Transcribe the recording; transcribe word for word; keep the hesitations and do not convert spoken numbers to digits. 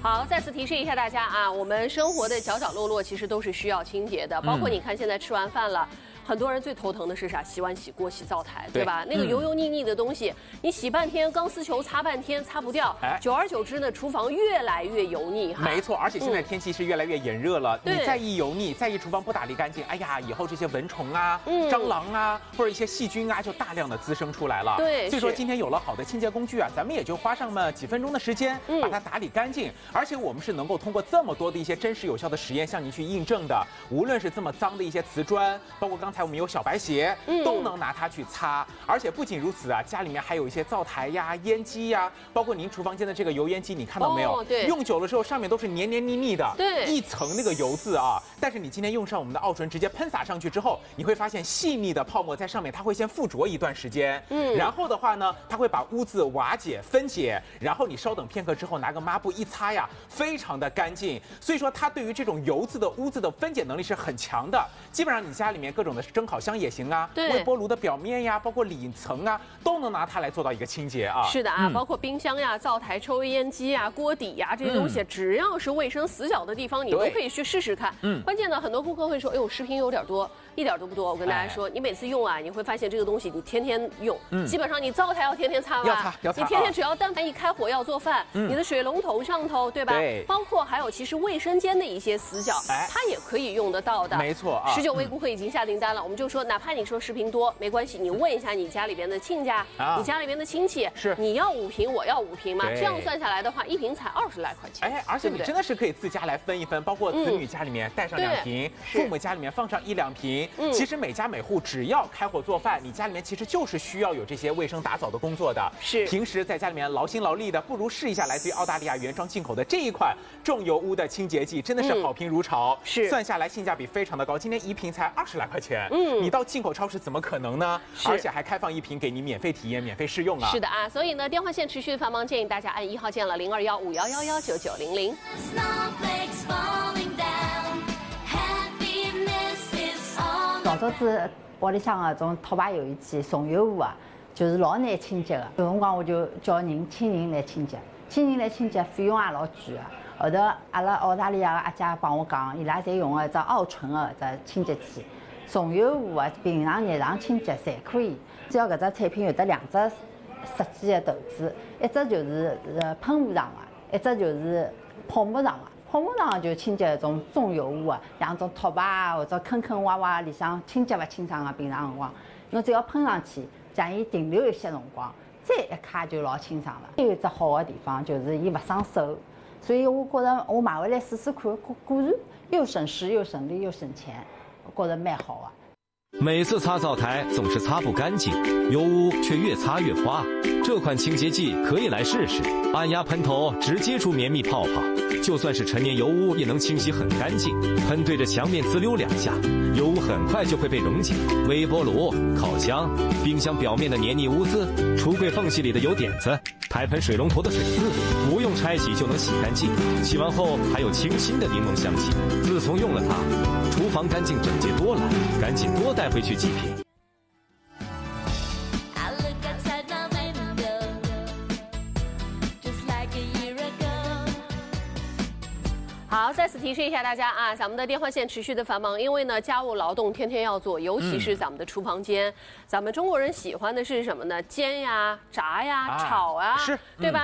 好，再次提示一下大家啊，我们生活的角角落落其实都是需要清洁的，包括你看现在吃完饭了。嗯 很多人最头疼的是啥？洗碗、洗锅、洗灶台，对吧？那个油油腻腻的东西，你洗半天，钢丝球擦半天擦不掉，久而久之呢，厨房越来越油腻哈。 没错，而且现在天气是越来越炎热了，你再一油腻，再一厨房不打理干净，哎呀，以后这些蚊虫啊、蟑螂啊，或者一些细菌啊，就大量的滋生出来了。对，所以说今天有了好的清洁工具啊，咱们也就花上么几分钟的时间把它打理干净，而且我们是能够通过这么多的一些真实有效的实验向您去印证的。无论是这么脏的一些瓷砖，包括刚才我们有小白鞋。 都能拿它去擦，而且不仅如此啊，家里面还有一些灶台呀、烟机呀，包括您厨房间的这个油烟机，你看到没有？哦、对，用久了之后上面都是黏黏腻腻的，对，一层那个油渍啊。但是你今天用上我们的奥纯，直接喷洒上去之后，你会发现细密的泡沫在上面，它会先附着一段时间，嗯，然后的话呢，它会把污渍瓦解分解，然后你稍等片刻之后，拿个抹布一擦呀，非常的干净。所以说它对于这种油渍的污渍的分解能力是很强的。基本上你家里面各种的蒸烤箱也行。 啊，微波炉的表面呀，包括里层啊，都能拿它来做到一个清洁啊。是的啊，嗯、包括冰箱呀、灶台、抽油烟机呀、锅底呀这些东西，嗯、只要是卫生死角的地方，你都可以去试试看。嗯，关键呢，很多顾客会说，哎呦，视频有点多。 一点都不多，我跟大家说，哎、你每次用啊，你会发现这个东西你天天用，嗯、基本上你灶台要天天擦吧，要擦要擦，你天天只要但凡一开火要做饭，嗯、你的水龙头上头，对吧？对，包括还有其实卫生间的一些死角，哎、它也可以用得到的。没错啊，十九位顾客已经下订单了，我们就说，哪怕你说视频多没关系，你问一下你家里边的亲家，啊、你家里边的亲戚，是你要五瓶，我要五瓶嘛，这样算下来的话，一瓶才二十来块钱。哎，而且你真的是可以自家来分一分，包括子女家里面带上两瓶，父母家里面放上一两瓶，嗯、其实每家 每户只要开火做饭，你家里面其实就是需要有这些卫生打扫的工作的。是，平时在家里面劳心劳力的，不如试一下来自于澳大利亚原装进口的这一款重油污的清洁剂，真的是好评如潮。是，算下来性价比非常的高，今天一瓶才二十来块钱。嗯，你到进口超市怎么可能呢？而且还开放一瓶给你免费体验、免费试用啊。是的啊，所以呢，电话线持续的繁忙，建议大家按一号键了零二幺五幺幺幺九九零零。 老早子屋里向个种拖把油烟机、重油污啊，就是老难清洁的。有辰光我就叫人请人来清洁，请人来清洁费用也老贵的。后头阿拉澳大利亚个阿姐帮我讲，伊拉侪用个一只奥纯个一只清洁剂，重油污啊、平常日常清洁侪可以。只要搿只产品有得两只设计的头子，一只就是呃喷雾上个，一只就是泡沫上个。 泡沫上就清洁一种重油污啊，像种拖把啊或者坑坑洼洼里向清洁勿清爽个平常辰光，侬只要喷上去，让伊停留一些辰光，再一揩就老清爽了。还有一只好的地方就是伊勿伤手，所以我觉着我买回来试试看，果果然又省时又省力又省钱，我觉着蛮好啊。 每次擦灶台总是擦不干净，油污却越擦越花。这款清洁剂可以来试试，按压喷头直接出绵密泡泡，就算是陈年油污也能清洗很干净。喷对着墙面滋溜两下，油污很快就会被溶解。微波炉、烤箱、冰箱表面的黏腻污渍，橱柜缝隙里的油点子，台盆水龙头的水渍，不用拆洗就能洗干净。洗完后还有清新的柠檬香气。自从用了它，厨房干净整洁多了，赶紧多带 带回去几瓶。 好，再次提示一下大家啊，咱们的电话线持续的繁忙，因为呢家务劳动天天要做，尤其是咱们的厨房间，嗯、咱们中国人喜欢的是什么呢？煎呀、炸呀、炒啊，是，对吧？